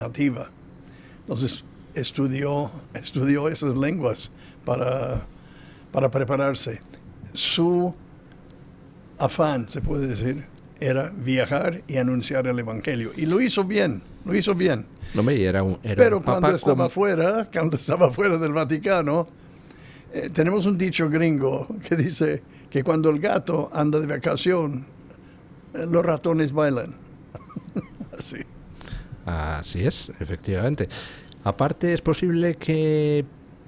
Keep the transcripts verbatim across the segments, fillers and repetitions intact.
nativa. Entonces estudió, estudió esas lenguas para, para prepararse. Su afán, se puede decir, era viajar y anunciar el Evangelio. Y lo hizo bien, lo hizo bien. No, me, era un, era Pero un cuando papa estaba como... fuera, cuando estaba fuera del Vaticano, eh, tenemos un dicho gringo que dice que cuando el gato anda de vacación, eh, los ratones bailan. Así. Así es, efectivamente. Aparte, es posible que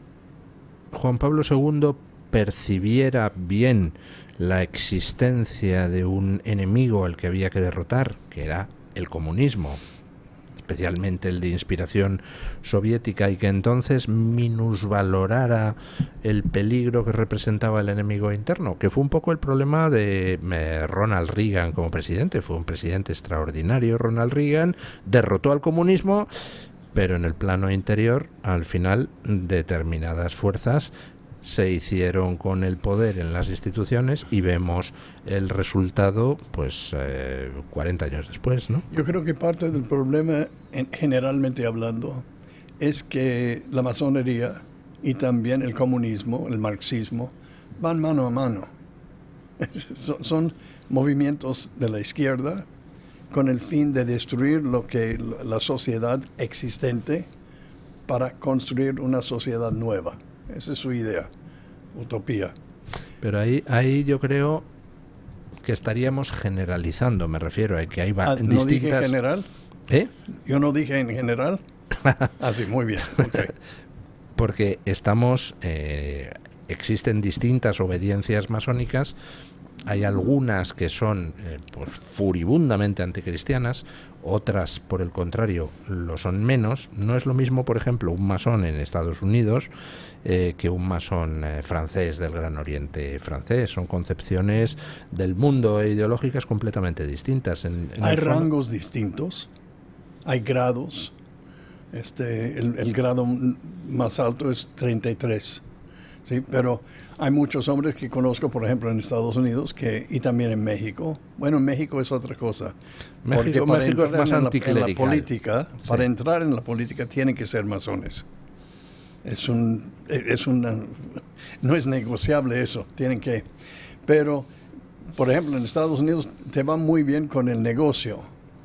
Juan Pablo segundo percibiera bien la existencia de un enemigo al que había que derrotar, que era el comunismo, especialmente el de inspiración soviética, y que entonces minusvalorara el peligro que representaba el enemigo interno, que fue un poco el problema de eh, Ronald Reagan como presidente. Fue un presidente extraordinario, Ronald Reagan, derrotó al comunismo, pero en el plano interior, al final, determinadas fuerzas se hicieron con el poder en las instituciones y vemos el resultado pues eh, cuarenta años después, ¿no? Yo creo que parte del problema, en, generalmente hablando, es que la masonería y también el comunismo, el marxismo, van mano a mano. son, son movimientos de la izquierda con el fin de destruir lo que la sociedad existente para construir una sociedad nueva. Esa es su idea, utopía. Pero ahí, ahí yo creo que estaríamos generalizando, me refiero a que hay ah, distintas... ¿No dije en general? ¿Eh? Yo no dije en general. Ah, sí, muy bien. Okay. Porque estamos... Eh, existen distintas obediencias masónicas. Hay algunas que son eh, pues furibundamente anticristianas, otras, por el contrario, lo son menos. No es lo mismo, por ejemplo, un masón en Estados Unidos eh, que un masón eh, francés del Gran Oriente francés. Son concepciones del mundo e ideológicas completamente distintas. En, en hay el fondo... rangos distintos, hay grados. Este, el, el grado más alto es treinta y tres. Sí, pero hay muchos hombres que conozco, por ejemplo, en Estados Unidos que y también en México. Bueno, en México es otra cosa. México, porque para México es más en anticlerical. La, en la política, sí. Para entrar en la política tienen que ser masones. Es un, es una, no es negociable eso. Tienen que, pero, por ejemplo, en Estados Unidos te va muy bien con el negocio.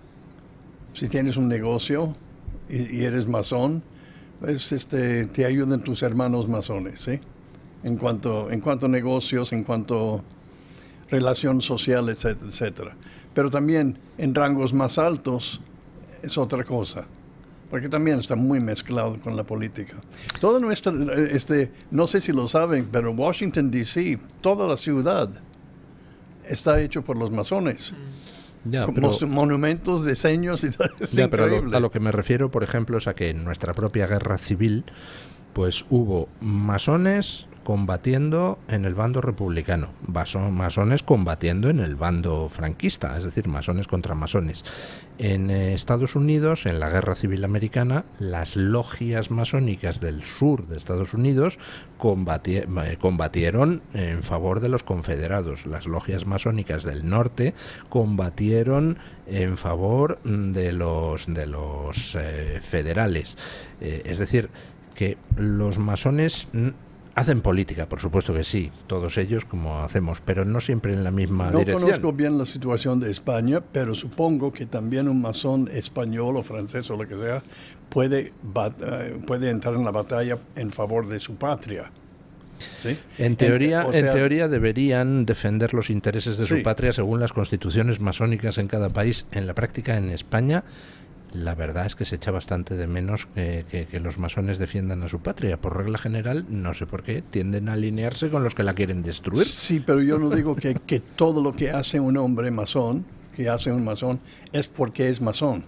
Si tienes un negocio y, y eres masón, pues este, te ayudan tus hermanos masones, ¿sí? En cuanto, en cuanto a negocios, en cuanto a relación social, etcétera, etcétera. Pero también en rangos más altos es otra cosa, porque también está muy mezclado con la política. Toda nuestra, este, no sé si lo saben, pero Washington, D C, toda la ciudad está hecho por los masones. Ya, Como pero, monumentos, diseños y tal. Es ya, pero a increíble. lo, a lo que me refiero, por ejemplo, es a que en nuestra propia guerra civil pues hubo masones combatiendo en el bando republicano, masones combatiendo en el bando franquista, es decir, masones contra masones. En eh, Estados Unidos, en la Guerra Civil Americana, las logias masónicas del sur de Estados Unidos combati- eh, combatieron en favor de los confederados. Las logias masónicas del norte combatieron en favor de los, de los eh, federales. Eh, es decir, que los masones hacen política, por supuesto que sí, todos ellos como hacemos, pero no siempre en la misma no dirección. No conozco bien la situación de España, pero supongo que también un masón español o francés o lo que sea puede, uh, puede entrar en la batalla en favor de su patria. ¿Sí? En teoría, en, o sea, en teoría deberían defender los intereses de sí. su patria según las constituciones masónicas en cada país. En la práctica, en España, la verdad es que se echa bastante de menos que, que, que los masones defiendan a su patria. Por regla general, no sé por qué, tienden a alinearse con los que la quieren destruir. Sí, pero yo no digo que, que todo lo que hace un hombre masón, que hace un masón, es porque es masón.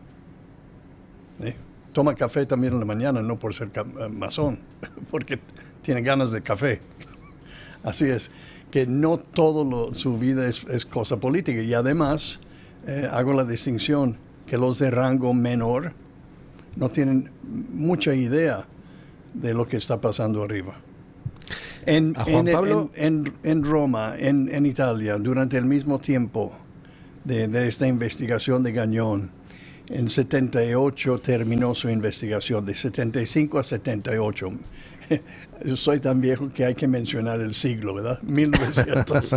¿Eh? Toma café también en la mañana, no por ser masón, porque tiene ganas de café. Así es, que no todo su vida es, es cosa política. Y además, eh, hago la distinción que los de rango menor no tienen mucha idea de lo que está pasando arriba. En, ¿A Juan en, Pablo? En, en, en Roma, en, en Italia, durante el mismo tiempo de, de esta investigación de Gañón, En setenta y ocho terminó su investigación, de setenta y cinco a setenta y ocho. Yo soy tan viejo que hay que mencionar el siglo, ¿verdad? mil novecientos.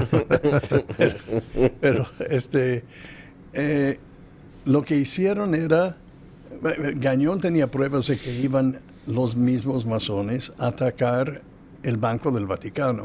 Pero este, eh, lo que hicieron era, Gagnon tenía pruebas de que iban los mismos masones a atacar el Banco del Vaticano.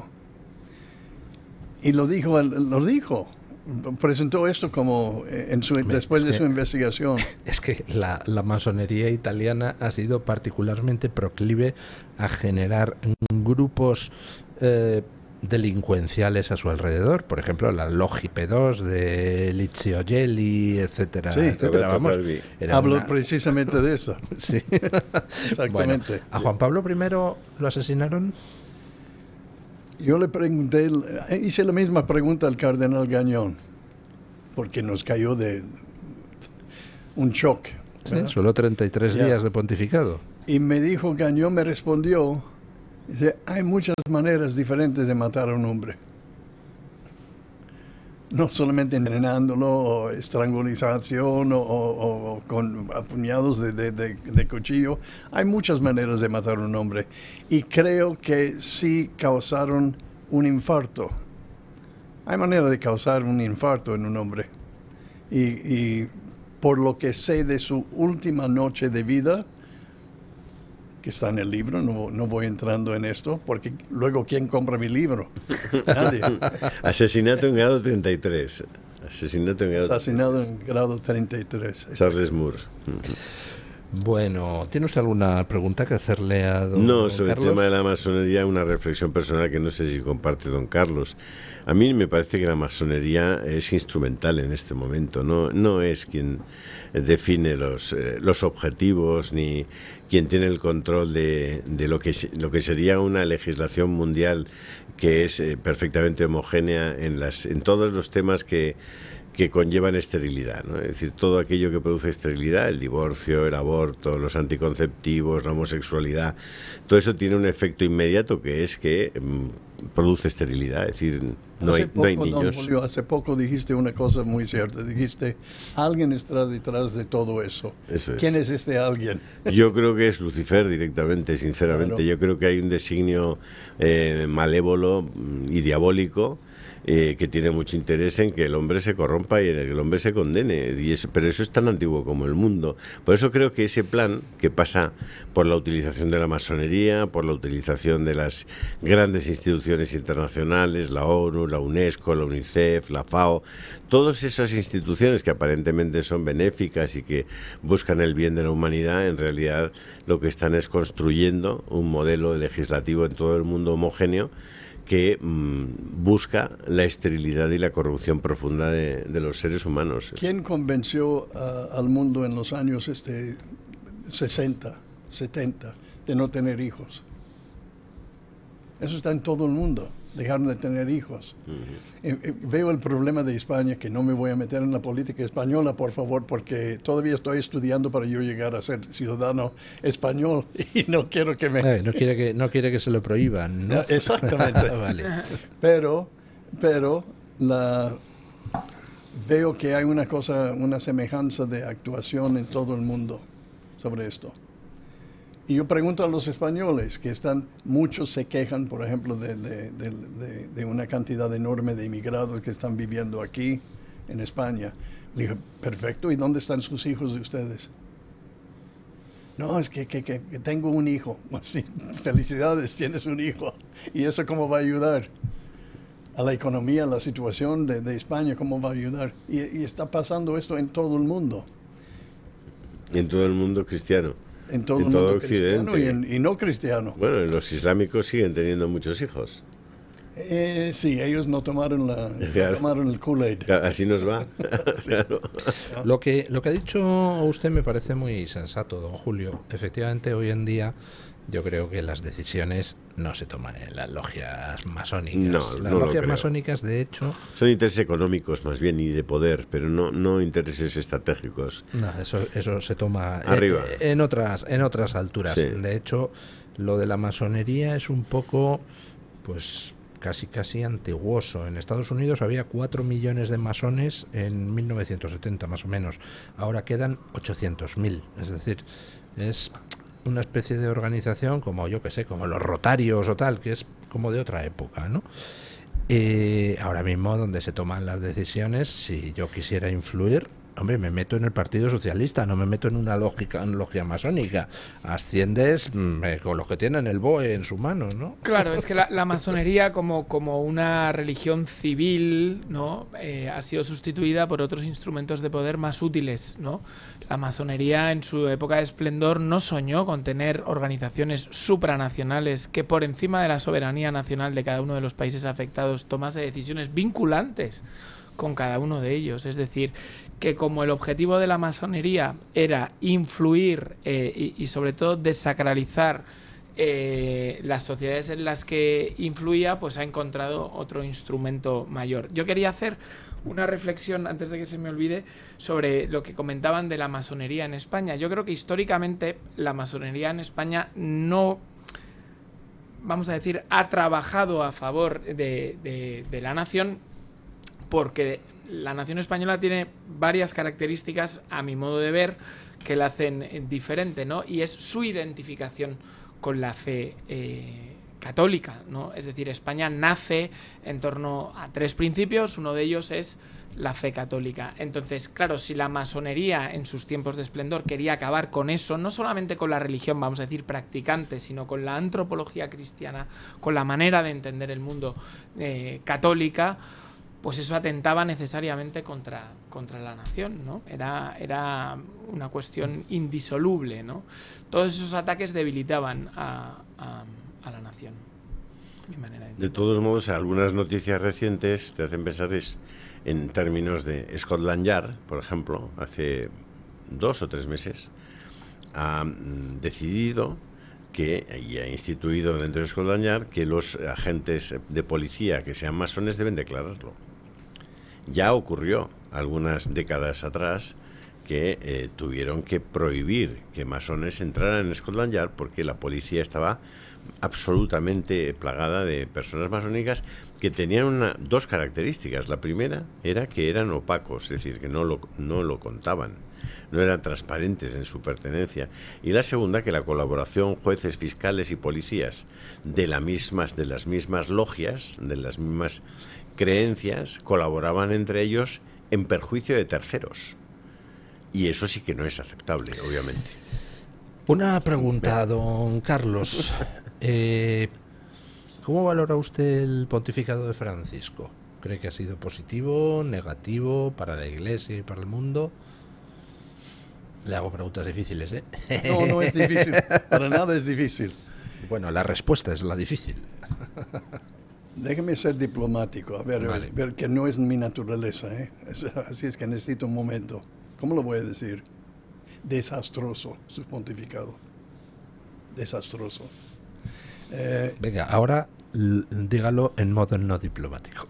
Y lo dijo, lo dijo. Presentó esto como en su, después de su investigación. Es que la, la masonería italiana ha sido particularmente proclive a generar grupos eh, delincuenciales a su alrededor. Por ejemplo, la Logia P dos de Licio Gelli, etcétera, sí, etcétera. Vamos, hablo una... precisamente de eso. Sí. Exactamente. Bueno, ¿a Juan Pablo primero lo asesinaron? Yo le pregunté, hice la misma pregunta al cardenal Gagnon, porque nos cayó de un shock. Sí, solo treinta y tres yeah. días de pontificado. Y me dijo, Gagnon me respondió, dice, hay muchas maneras diferentes de matar a un hombre. No solamente envenenándolo, o estrangulación, o, o, o con puñados de, de, de, de cuchillo. Hay muchas maneras de matar a un hombre. Y creo que sí causaron un infarto. Hay manera de causar un infarto en un hombre. Y, y por lo que sé de su última noche de vida, que está en el libro, no, no voy entrando en esto, porque luego ¿quién compra mi libro? Nadie. Asesinato en grado treinta y tres. Asesinato en grado Asesinado en grado treinta y tres. Charles Moore. Bueno, ¿tiene usted alguna pregunta que hacerle a don No, sobre Carlos? el tema de la masonería, una reflexión personal que no sé si comparte don Carlos. A mí me parece que la masonería es instrumental en este momento, no, no es quien define los, eh, los objetivos ni quien tiene el control de, de lo, que, lo que sería una legislación mundial que es eh, perfectamente homogénea en, las, en todos los temas que que conllevan esterilidad, ¿no? Es decir, todo aquello que produce esterilidad, el divorcio, el aborto, los anticonceptivos, la homosexualidad, todo eso tiene un efecto inmediato que es que mmm, produce esterilidad, es decir, no, hay, poco, no hay niños. Don Julio, hace poco dijiste una cosa muy cierta, dijiste, alguien está detrás de todo eso. Eso es. ¿Quién es este alguien? Yo creo que es Lucifer directamente, sinceramente. Claro. Yo creo que hay un designio eh, malévolo y diabólico, Eh, que tiene mucho interés en que el hombre se corrompa y en que el hombre se condene, y eso, pero eso es tan antiguo como el mundo. Por eso creo que ese plan, que pasa por la utilización de la masonería, por la utilización de las grandes instituciones internacionales, la ONU, la UNESCO, la UNICEF, la FAO, todas esas instituciones que aparentemente son benéficas y que buscan el bien de la humanidad, en realidad lo que están es construyendo un modelo legislativo en todo el mundo homogéneo que mmm, busca la esterilidad y la corrupción profunda de, de los seres humanos. ¿Quién convenció uh, al mundo en los años este, sesenta, setenta de no tener hijos? Eso está en todo el mundo. Dejaron de tener hijos. Uh-huh. eh, eh, veo el problema de España, que no me voy a meter en la política española, por favor, porque todavía estoy estudiando para yo llegar a ser ciudadano español y no quiero que me... Eh, no, quiere que, no quiere que se lo prohíban, ¿no? Exactamente. Vale. Pero, pero la, veo que hay una cosa, una semejanza de actuación en todo el mundo sobre esto. Y yo pregunto a los españoles, que están, muchos se quejan, por ejemplo, de, de, de, de, de una cantidad enorme de inmigrados que están viviendo aquí en España. Le dije, perfecto, ¿y dónde están sus hijos de ustedes? No, es que, que, que, que tengo un hijo. Bueno, sí, felicidades, tienes un hijo. ¿Y eso cómo va a ayudar? A la economía, a la situación de, de España, ¿cómo va a ayudar? Y, y está pasando esto en todo el mundo. En todo el mundo cristiano. En todo en el todo mundo Occidente. cristiano y, en, y no cristiano. Bueno, los islámicos siguen teniendo muchos hijos. Eh, sí, ellos no tomaron, la, claro. no tomaron el Kool-Aid. Así nos va. Claro. Lo que, lo que ha dicho usted me parece muy sensato, don Julio. Efectivamente, hoy en día yo creo que las decisiones no se toman en las logias masónicas. No, las no logias masónicas, de hecho... Son intereses económicos más bien y de poder, pero no, no intereses estratégicos. No, eso, eso se toma arriba. En, en, otras, en otras alturas. Sí. De hecho, lo de la masonería es un poco, pues... casi casi antiguoso. En Estados Unidos había cuatro millones de masones en mil novecientos setenta, más o menos. Ahora quedan ochocientos mil. Es decir, es una especie de organización como, yo que sé, como los Rotarios o tal, que es como de otra época, ¿no? Eh, ahora mismo, donde se toman las decisiones, si yo quisiera influir, hombre, me meto en el Partido Socialista, no me meto en una lógica, en logia masónica. Asciendes mmm, con los que tienen el B O E en su mano, ¿no? Claro, es que la, la masonería como, como una religión civil, ¿no? Eh, ha sido sustituida por otros instrumentos de poder más útiles, ¿no? La masonería en su época de esplendor no soñó con tener organizaciones supranacionales que por encima de la soberanía nacional de cada uno de los países afectados tomase decisiones vinculantes con cada uno de ellos. Es decir, que como el objetivo de la masonería era influir eh, y, y sobre todo desacralizar eh, las sociedades en las que influía, pues ha encontrado otro instrumento mayor. Yo quería hacer una reflexión, antes de que se me olvide, sobre lo que comentaban de la masonería en España. Yo creo que históricamente la masonería en España no, vamos a decir, ha trabajado a favor de, de, de la nación, porque la nación española tiene varias características, a mi modo de ver, que la hacen diferente, ¿no? Y es su identificación con la fe eh, católica, ¿no? Es decir, España nace en torno a tres principios, uno de ellos es la fe católica. Entonces, claro, si la masonería en sus tiempos de esplendor quería acabar con eso, no solamente con la religión, vamos a decir, practicante, sino con la antropología cristiana, con la manera de entender el mundo eh, católica, pues eso atentaba necesariamente contra, contra la nación, ¿no? Era, era una cuestión indisoluble, ¿no? Todos esos ataques debilitaban a, a, a la nación. Mi manera de de todos modos, algunas noticias recientes te hacen pensar es, en términos de Scotland Yard, por ejemplo, hace dos o tres meses, ha decidido que, y ha instituido dentro de Scotland Yard, que los agentes de policía que sean masones deben declararlo. Ya ocurrió algunas décadas atrás que eh, tuvieron que prohibir que masones entraran en Scotland Yard porque la policía estaba absolutamente plagada de personas masónicas que tenían una, dos características. La primera era que eran opacos, es decir, que no lo, no lo contaban, no eran transparentes en su pertenencia. Y la segunda, que la colaboración jueces, fiscales y policías de, la mismas, de las mismas logias, de las mismas creencias, colaboraban entre ellos en perjuicio de terceros. Y eso sí que no es aceptable, obviamente. Una pregunta, don Carlos. Eh, ¿Cómo valora usted el pontificado de Francisco? ¿Cree que ha sido positivo, negativo para la Iglesia y para el mundo? Le hago preguntas difíciles, ¿eh? No, no es difícil. Para nada es difícil. Bueno, la respuesta es la difícil. Déjeme ser diplomático, a ver, vale. ver que no es mi naturaleza, ¿eh? Es, así es que necesito un momento. ¿Cómo lo voy a decir? Desastroso su pontificado. Desastroso. Eh, Venga, ahora dígalo en modo no diplomático.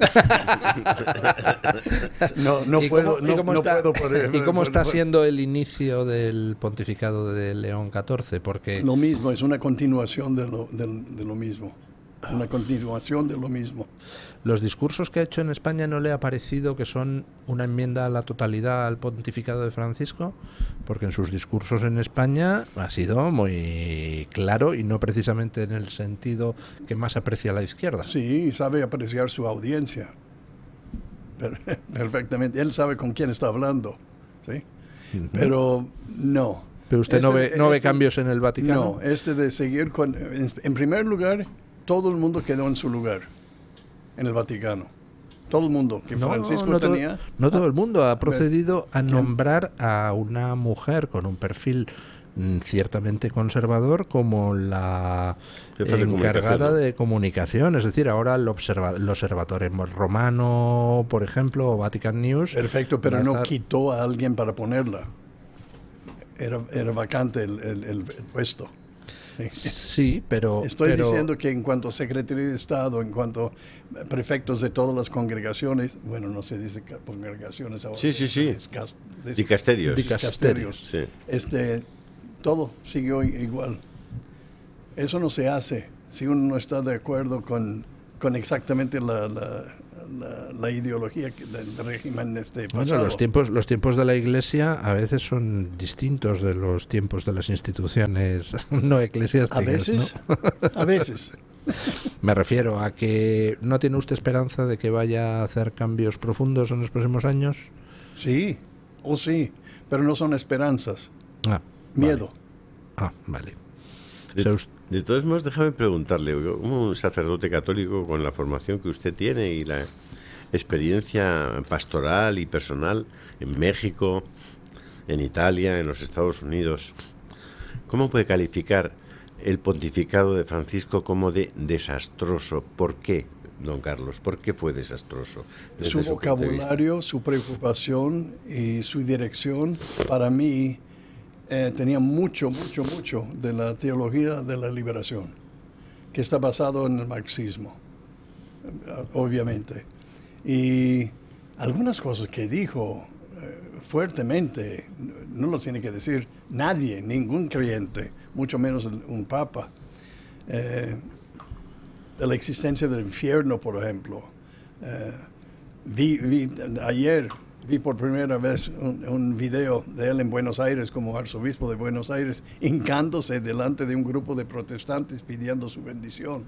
no, no ¿Y puedo, cómo, no, ¿y cómo no está, puedo por, ¿y cómo por, está por, siendo el inicio del pontificado de León catorce? Porque lo mismo, es una continuación de lo, de, de lo mismo. Una continuación de lo mismo. ¿Los discursos que ha hecho en España no le ha parecido que son una enmienda a la totalidad al pontificado de Francisco? Porque en sus discursos en España ha sido muy claro y no precisamente en el sentido que más aprecia la izquierda. Sí, sabe apreciar su audiencia. Perfectamente. Él sabe con quién está hablando. ¿Sí? Uh-huh. Pero no. ¿Pero usted este, no ve, no ve este, cambios en el Vaticano? No, este de seguir con... En, en primer lugar, todo el mundo quedó en su lugar. En el Vaticano. Todo el mundo que no, Francisco no tenía... Todo, no todo el mundo ha procedido a nombrar a una mujer con un perfil mm, ciertamente conservador como la Jefe encargada de comunicación, ¿no? de comunicación. Es decir, ahora el, observa, el Observatorio Romano, por ejemplo, o Vatican News... Perfecto, pero no estar... quitó a alguien para ponerla. Era, era vacante el, el, el, el puesto. Sí, pero... Estoy pero... diciendo que en cuanto a Secretaría de Estado, en cuanto a prefectos de todas las congregaciones, bueno, no se dice congregaciones ahora. Sí, sí, sí. Discas, dis, dicasterios. Dicasterios. Sí. Este, todo siguió igual. Eso no se hace si uno no está de acuerdo con con exactamente la, la, la, la ideología del régimen este pasado. Bueno, los tiempos, los tiempos de la Iglesia a veces son distintos de los tiempos de las instituciones no eclesiásticas. A veces, ¿no? a veces. Me refiero a que ¿no tiene usted esperanza de que vaya a hacer cambios profundos en los próximos años? Sí, o oh, sí, pero no son esperanzas. Ah, miedo. Vale. Ah, vale. De, o sea, de todos modos, déjame preguntarle, como un sacerdote católico con la formación que usted tiene y la experiencia pastoral y personal en México, en Italia, en los Estados Unidos, ¿cómo puede calificar el pontificado de Francisco como de desastroso? ¿Por qué, don Carlos? ¿Por qué fue desastroso? Su vocabulario, su preocupación y su dirección, para mí, eh, tenía mucho, mucho, mucho de la teología de la liberación, que está basado en el marxismo, obviamente. Y algunas cosas que dijo eh, fuertemente, no lo tiene que decir nadie, ningún creyente, mucho menos un papa. Eh, de la existencia del infierno, por ejemplo. Eh, vi, vi, ayer vi por primera vez un, un video de él en Buenos Aires como arzobispo de Buenos Aires, hincándose delante de un grupo de protestantes pidiendo su bendición.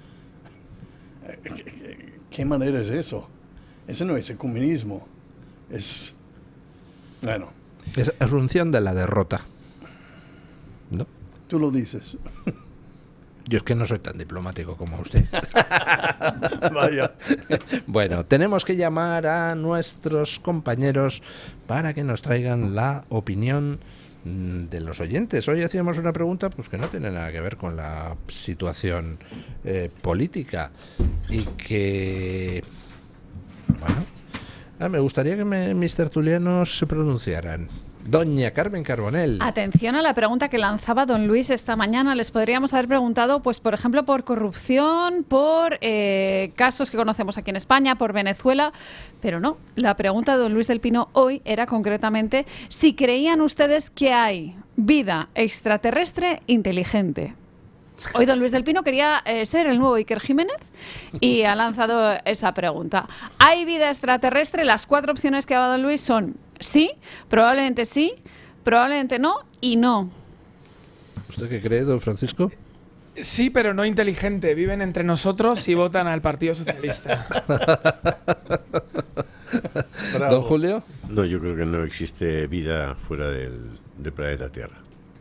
¿Qué, qué manera es eso? Ese no es ecumenismo. Es, bueno. Es asunción de la derrota, ¿no? Tú lo dices. Yo es que no soy tan diplomático como usted. Vaya. Bueno, tenemos que llamar a nuestros compañeros para que nos traigan la opinión de los oyentes. Hoy hacíamos una pregunta pues que no tiene nada que ver con la situación eh, política y que, bueno, ah, me gustaría que me, mis tertulianos se pronunciaran. Doña Carmen Carbonell. Atención a la pregunta que lanzaba don Luis esta mañana. Les podríamos haber preguntado, pues por ejemplo, por corrupción, por eh, casos que conocemos aquí en España, por Venezuela, pero no. La pregunta de don Luis del Pino hoy era concretamente si creían ustedes que hay vida extraterrestre inteligente. Hoy don Luis del Pino quería eh, ser el nuevo Iker Jiménez y ha lanzado esa pregunta. ¿Hay vida extraterrestre? Las cuatro opciones que ha dado don Luis son sí, probablemente sí, probablemente no y no. ¿Usted qué cree, don Francisco? Sí, pero no inteligente. Viven entre nosotros y votan al Partido Socialista. ¿Don Julio? No, yo creo que no existe vida fuera del, del planeta Tierra.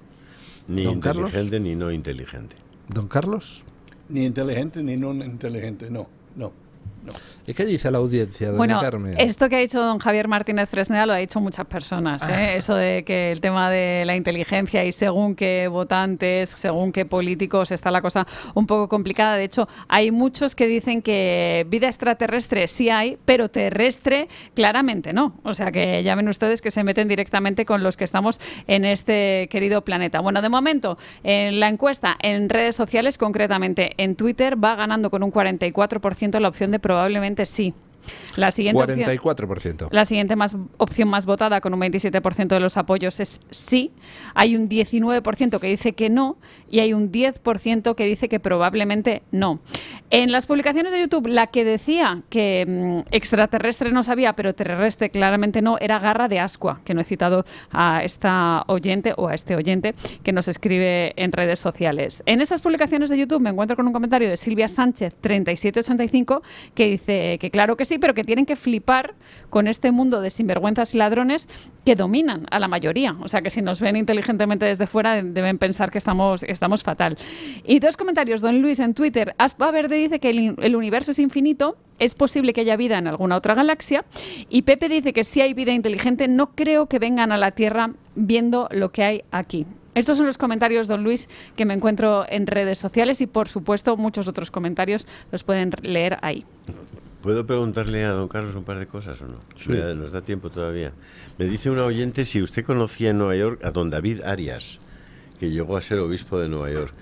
Ni inteligente Carlos? Ni no inteligente. ¿Don Carlos? Ni inteligente ni no inteligente, no, no. No. ¿Y qué dice la audiencia, doña bueno, Carmen? Esto que ha dicho don Javier Martínez Fresneda lo ha dicho muchas personas, ¿eh? Eso de que el tema de la inteligencia y según qué votantes, según qué políticos, está la cosa un poco complicada. De hecho, hay muchos que dicen que vida extraterrestre sí hay, pero terrestre claramente no. O sea que ya ven ustedes que se meten directamente con los que estamos en este querido planeta. Bueno, de momento, en la encuesta en redes sociales, concretamente en Twitter, va ganando con un cuarenta y cuatro por ciento la opción de probablemente sí. La siguiente cuarenta y cuatro por ciento. Opción, la siguiente más, opción más votada, con un veintisiete por ciento de los apoyos, es sí. Hay un diecinueve por ciento que dice que no y hay un diez por ciento que dice que probablemente no. En las publicaciones de YouTube, la que decía que mmm, extraterrestre no sabía, pero terrestre claramente no, era Garra de Ascua, que no he citado a esta oyente o a este oyente que nos escribe en redes sociales. En esas publicaciones de YouTube me encuentro con un comentario de Silvia Sánchez, treinta y siete ochenta y cinco, que dice que claro que sí, pero que tienen que flipar con este mundo de sinvergüenzas y ladrones que dominan a la mayoría. O sea, que si nos ven inteligentemente desde fuera deben pensar que estamos, estamos fatal. Y dos comentarios. Don Luis en Twitter, Aspa Verde dice que el, el universo es infinito, es posible que haya vida en alguna otra galaxia. Y Pepe dice que si hay vida inteligente, no creo que vengan a la Tierra viendo lo que hay aquí. Estos son los comentarios, don Luis, que me encuentro en redes sociales y, por supuesto, muchos otros comentarios los pueden leer ahí. ¿Puedo preguntarle a don Carlos un par de cosas o no? Sí. Nos da tiempo todavía. Me dice una oyente si usted conocía en Nueva York a don David Arias, que llegó a ser obispo de Nueva York.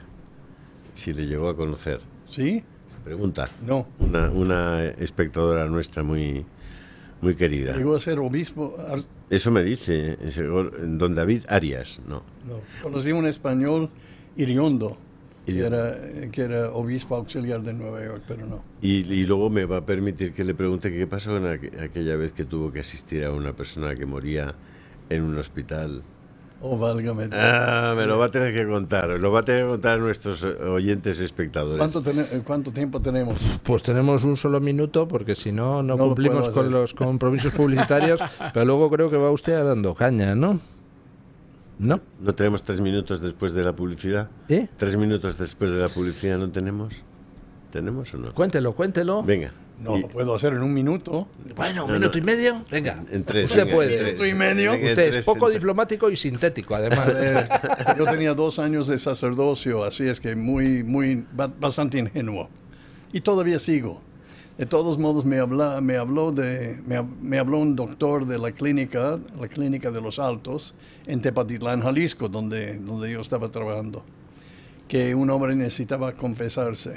Si le llegó a conocer. ¿Sí? Pregunta. No. Una, una espectadora nuestra muy, muy querida. Llegó a ser obispo. Eso me dice, don David Arias, no. No. Conocí un español iriondo Y, que, era, que era obispo auxiliar de Nueva York, pero no. y, y luego me va a permitir que le pregunte qué pasó en aqu- aquella vez que tuvo que asistir a una persona que moría en un hospital. Oh, válgame. Ah, me lo va a tener que contar, lo va a tener que contar a nuestros oyentes espectadores. ¿Cuánto, tene- ¿Cuánto tiempo tenemos? Pues tenemos un solo minuto porque si no, no No lo cumplimos puedo con hacer. los compromisos publicitarios, pero luego creo que va usted dando caña, ¿no? ¿No? ¿No tenemos tres minutos después de la publicidad? ¿Eh? ¿Tres minutos después de la publicidad no tenemos? ¿Tenemos o no? Cuéntelo, cuéntelo. Venga. No y- lo puedo hacer en un minuto. Bueno, un No, minuto no. y medio. Venga. En tres. Usted venga, puede. en tres. Minuto y medio. Venga, en Usted es tres, poco en tres. diplomático y sintético, además. Eh, yo tenía dos años de sacerdocio, así es que muy, muy, ba- bastante ingenuo. Y todavía sigo. De todos modos, me, habla, me, habló de, me, hab- me habló un doctor de la clínica, la clínica de los Altos, en Tepatitlán, Jalisco, donde, donde yo estaba trabajando, que un hombre necesitaba confesarse.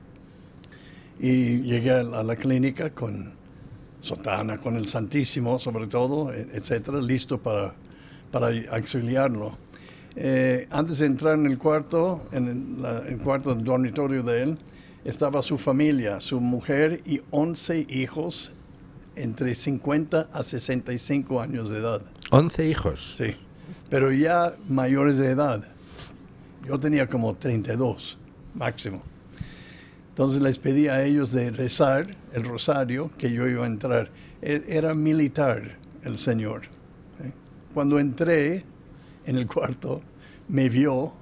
Y llegué a la, a la clínica con sotana, con el Santísimo sobre todo, e- etcétera, listo para, para auxiliarlo. Eh, antes de entrar en el cuarto, en el, la- el cuarto del dormitorio de él, estaba su familia, su mujer y once hijos entre cincuenta a sesenta y cinco años de edad. once hijos. Sí, pero ya mayores de edad. Yo tenía como treinta y dos máximo. Entonces les pedí a ellos de rezar el rosario que yo iba a entrar. E- Era militar el señor. ¿sí? Cuando entré en el cuarto, me vio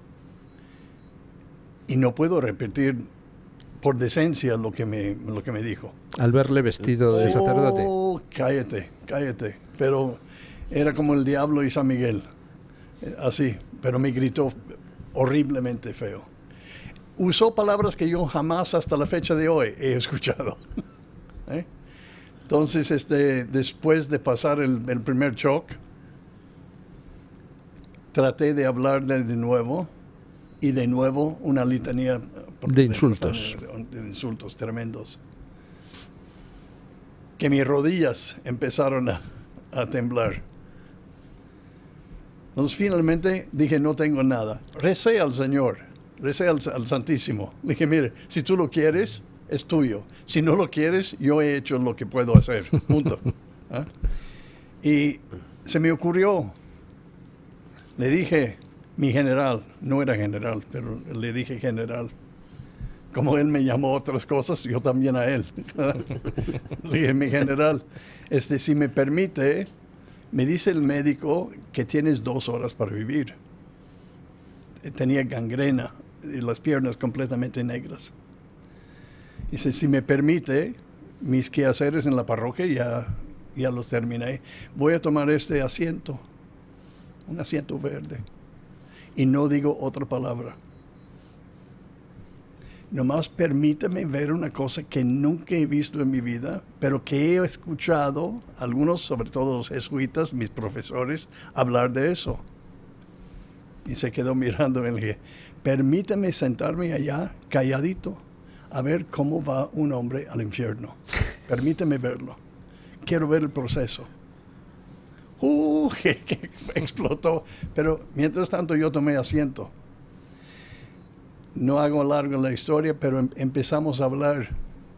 y no puedo repetir por decencia lo que me, lo que me dijo. Al verle vestido de sacerdote. Oh, cállate, cállate. Pero era como el diablo y San Miguel. Eh, Así, pero me gritó horriblemente feo. Usó palabras que yo jamás hasta la fecha de hoy he escuchado. ¿Eh? Entonces, este, después de pasar el, el primer shock, traté de hablarle de nuevo y de nuevo una litanía De insultos. de, de insultos tremendos. Que mis rodillas empezaron a, a temblar. Entonces finalmente dije, no tengo nada. Recé al Señor, recé al, al Santísimo. Dije, mire, si tú lo quieres, es tuyo. Si no lo quieres, yo he hecho lo que puedo hacer. Punto. ¿Ah? Y se me ocurrió, le dije, mi general, no era general, pero le dije general. Como él me llamó otras cosas, yo también a él. Le dije, mi general, este, si me permite, me dice el médico que tienes dos horas para vivir. Tenía gangrena y las piernas completamente negras. Dice, si me permite, mis quehaceres en la parroquia ya, ya los terminé. Voy a tomar este asiento, un asiento verde. Y no digo otra palabra. Nomás permíteme ver una cosa que nunca he visto en mi vida, pero que he escuchado, algunos, sobre todo los jesuitas, mis profesores, hablar de eso. Y se quedó mirando y le dije, permíteme sentarme allá, calladito, a ver cómo va un hombre al infierno. Permíteme verlo. Quiero ver el proceso. Uh, que, que explotó. Pero mientras tanto yo tomé asiento. No hago larga la historia, pero em- empezamos a hablar.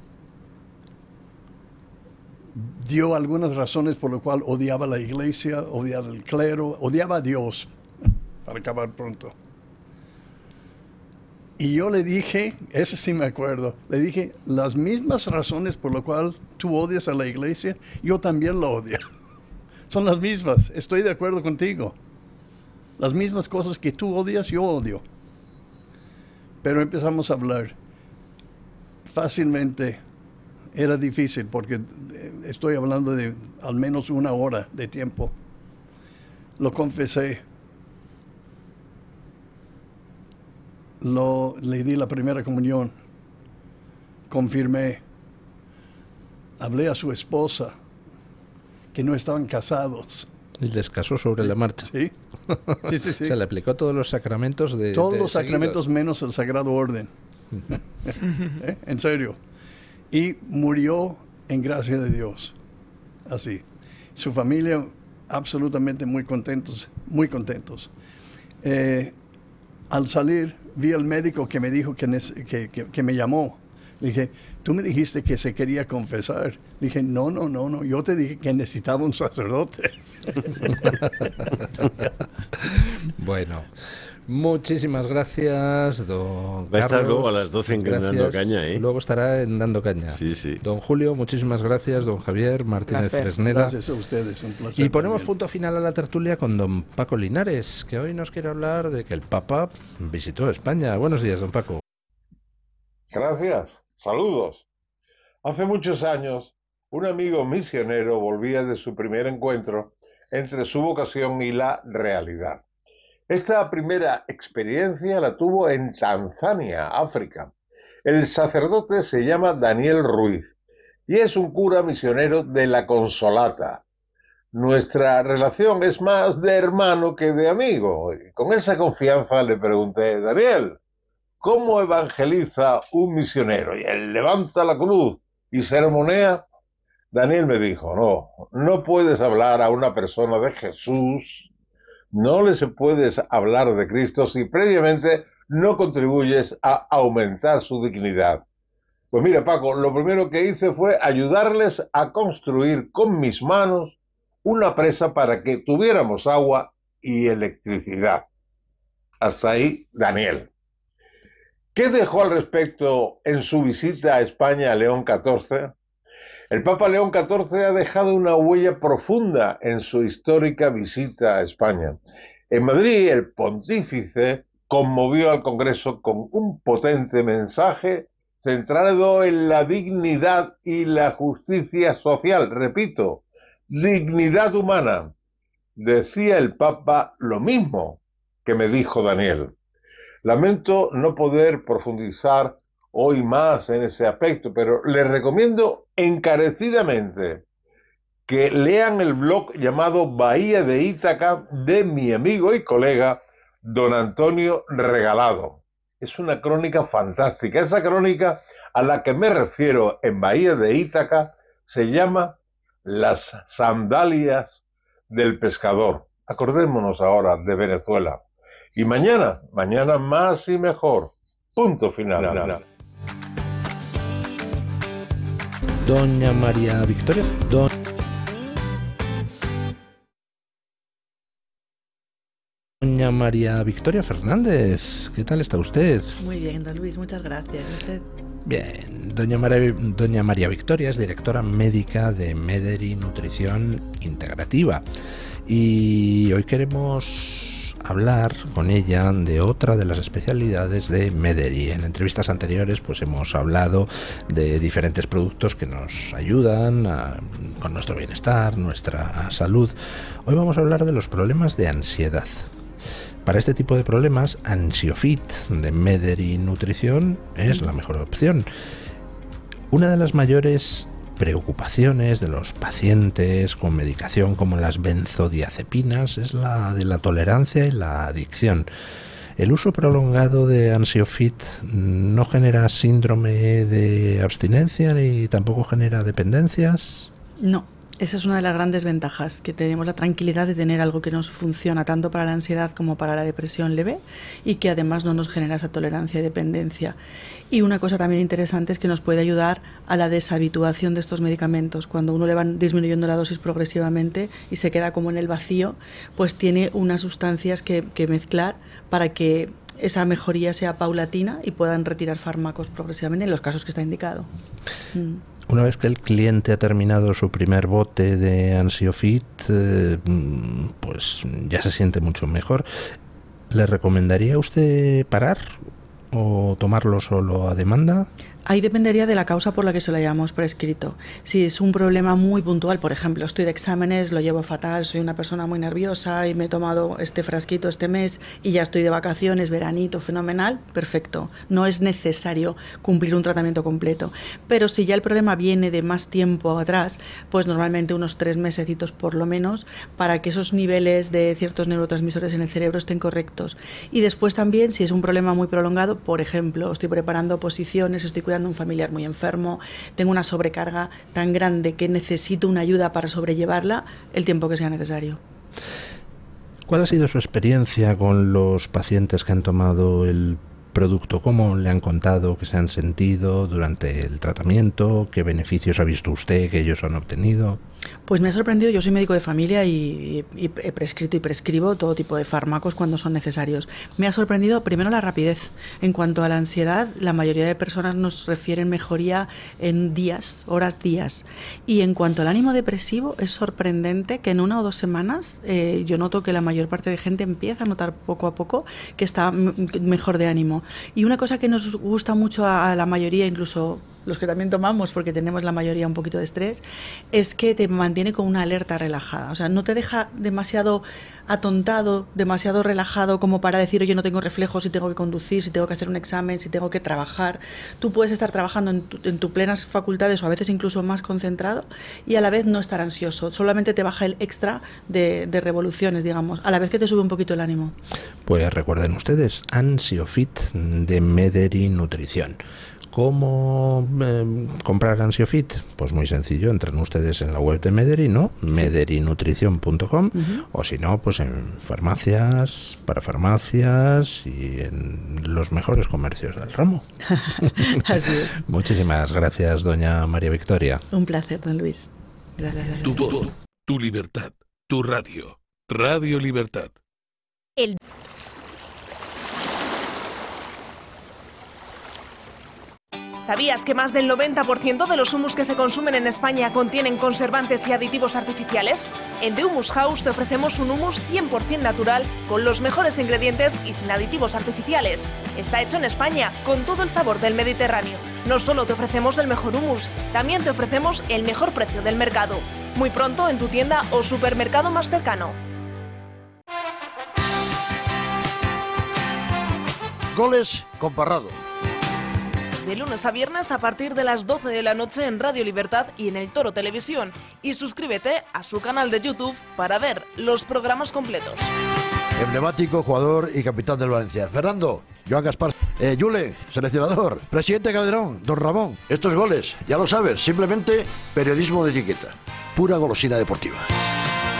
Dio algunas razones por lo cual odiaba la iglesia, odiaba el clero, odiaba a Dios, para acabar pronto. Y yo le dije, eso sí me acuerdo, le dije, las mismas razones por lo cual tú odias a la iglesia, yo también lo odio. Son las mismas, estoy de acuerdo contigo. Las mismas cosas que tú odias, yo odio. Pero empezamos a hablar. Fácilmente era difícil porque eh, estoy hablando de al menos una hora de tiempo. Lo confesé. Lo, le di la primera comunión. Confirmé. Hablé a su esposa, que no estaban casados. Y les casó sobre la marcha. Sí, sí, sí. sí. Se le aplicó todos los sacramentos de Todos de los sacramentos seguido. menos el Sagrado Orden. ¿Eh? En serio. Y murió en gracia de Dios. Así. Su familia absolutamente muy contentos, muy contentos. Eh, al salir vi al médico que me dijo que, que, que, que me llamó. Le dije, tú me dijiste que se quería confesar. Le dije, no, no, no, no, yo te dije que necesitaba un sacerdote. Bueno, muchísimas gracias, don Va a estar Carlos. luego a las doce en Gracias. Dando Caña, ¿eh? Luego estará en Dando Caña. Sí, sí. Don Julio, muchísimas gracias. Don Javier Martínez Placer. Fresneda. Gracias a ustedes, un placer. Y ponemos también. punto final a la tertulia con don Paco Linares, que hoy nos quiere hablar de que el Papa visitó España. Buenos días, don Paco. Gracias. Saludos. Hace muchos años, un amigo misionero volvía de su primer encuentro entre su vocación y la realidad. Esta primera experiencia la tuvo en Tanzania, África. El sacerdote se llama Daniel Ruiz y es un cura misionero de la Consolata. Nuestra relación es más de hermano que de amigo. Y con esa confianza le pregunté, Daniel, ¿cómo evangeliza un misionero? Y él levanta la cruz y sermonea. Daniel me dijo, no, no puedes hablar a una persona de Jesús, no les puedes hablar de Cristo si previamente no contribuyes a aumentar su dignidad. Pues mira, Paco, lo primero que hice fue ayudarles a construir con mis manos una presa para que tuviéramos agua y electricidad. Hasta ahí, Daniel. ¿Qué dejó al respecto en su visita a España a León catorce? El Papa León catorce ha dejado una huella profunda en su histórica visita a España. En Madrid, el pontífice conmovió al Congreso con un potente mensaje centrado en la dignidad y la justicia social. Repito, dignidad humana. Decía el Papa lo mismo que me dijo Daniel. Lamento no poder profundizar hoy más en ese aspecto, pero les recomiendo encarecidamente que lean el blog llamado Bahía de Ítaca de mi amigo y colega don Antonio Regalado. Es una crónica fantástica. Esa crónica a la que me refiero en Bahía de Ítaca se llama Las sandalias del pescador. Acordémonos ahora de Venezuela. Y mañana, mañana más y mejor. Punto final. Doña María Victoria. Don... Doña María Victoria Fernández, ¿qué tal está usted? Muy bien, don Luis, muchas gracias. ¿Usted? Bien, doña María, doña María Victoria es directora médica de Mederi Nutrición Integrativa y hoy queremos hablar con ella de otra de las especialidades de Mederi. En entrevistas anteriores pues hemos hablado de diferentes productos que nos ayudan a, con nuestro bienestar, nuestra salud. Hoy vamos a hablar de los problemas de ansiedad. Para este tipo de problemas, Ansiofit de Mederi Nutrición es la mejor opción. Una de las mayores preocupaciones de los pacientes con medicación como las benzodiazepinas es la de la tolerancia y la adicción. ¿El uso prolongado de Ansiofit no genera síndrome de abstinencia ni tampoco genera dependencias? No. Esa es una de las grandes ventajas, que tenemos la tranquilidad de tener algo que nos funciona tanto para la ansiedad como para la depresión leve y que además no nos genera esa tolerancia y dependencia. Y una cosa también interesante es que nos puede ayudar a la deshabituación de estos medicamentos. Cuando uno le van disminuyendo la dosis progresivamente y se queda como en el vacío, pues tiene unas sustancias que, que mezclar para que esa mejoría sea paulatina y puedan retirar fármacos progresivamente en los casos que está indicado. Mm. Una vez que el cliente ha terminado su primer bote de Ansiofit, eh, pues ya se siente mucho mejor. ¿Le recomendaría a usted parar o tomarlo solo a demanda? Ahí dependería de la causa por la que se lo hayamos prescrito. Si es un problema muy puntual, por ejemplo, estoy de exámenes, lo llevo fatal, soy una persona muy nerviosa y me he tomado este frasquito este mes y ya estoy de vacaciones, veranito, fenomenal, perfecto. No es necesario cumplir un tratamiento completo. Pero si ya el problema viene de más tiempo atrás, pues normalmente unos tres mesecitos por lo menos para que esos niveles de ciertos neurotransmisores en el cerebro estén correctos. Y después también, si es un problema muy prolongado, por ejemplo, estoy preparando oposiciones, estoy cuidando a un familiar muy enfermo, tengo una sobrecarga tan grande que necesito una ayuda para sobrellevarla el tiempo que sea necesario. ¿Cuál ha sido su experiencia con los pacientes que han tomado el producto? ¿Cómo le han contado que se han sentido durante el tratamiento? ¿Qué beneficios ha visto usted que ellos han obtenido? Pues me ha sorprendido, yo soy médico de familia y, y, y he prescrito y prescribo todo tipo de fármacos cuando son necesarios. Me ha sorprendido primero la rapidez. En cuanto a la ansiedad, la mayoría de personas nos refieren mejoría en días, horas, días. Y en cuanto al ánimo depresivo, es sorprendente que en una o dos semanas eh, yo noto que la mayor parte de gente empieza a notar poco a poco que está m- mejor de ánimo. Y una cosa que nos gusta mucho a, a la mayoría, incluso los que también tomamos, porque tenemos la mayoría un poquito de estrés, es que te mantiene con una alerta relajada. O sea, no te deja demasiado atontado, demasiado relajado como para decir, oye, no tengo reflejos, si tengo que conducir, si tengo que hacer un examen, si tengo que trabajar. Tú puedes estar trabajando en, tu, en tus plenas facultades o a veces incluso más concentrado y a la vez no estar ansioso. Solamente te baja el extra de, de revoluciones, digamos, a la vez que te sube un poquito el ánimo. Pues recuerden ustedes, Ansiofit de Mederi Nutrición. ¿Cómo eh, comprar Ansiofit? Pues muy sencillo, entran ustedes en la web de Mederi, ¿no? Sí. mederi nutrición punto com, uh-huh. O si no, pues en farmacias, para farmacias y en los mejores comercios del ramo. Así es. Muchísimas gracias, doña María Victoria. Un placer, don Luis. Gracias. Tu voz, tu libertad, tu radio. Radio Libertad. El... ¿Sabías que más del noventa por ciento de los humus que se consumen en España contienen conservantes y aditivos artificiales? En The Humus House te ofrecemos un humus cien por ciento natural, con los mejores ingredientes y sin aditivos artificiales. Está hecho en España, con todo el sabor del Mediterráneo. No solo te ofrecemos el mejor humus, también te ofrecemos el mejor precio del mercado. Muy pronto en tu tienda o supermercado más cercano. Goles con Parrado. De lunes a viernes a partir de las doce de la noche en Radio Libertad y en El Toro Televisión. Y suscríbete a su canal de YouTube para ver los programas completos. Emblemático jugador y capitán del Valencia. Fernando, Joan Gaspar, eh, Yule, seleccionador, presidente Calderón, don Ramón. Estos goles, ya lo sabes, simplemente periodismo de etiqueta. Pura golosina deportiva.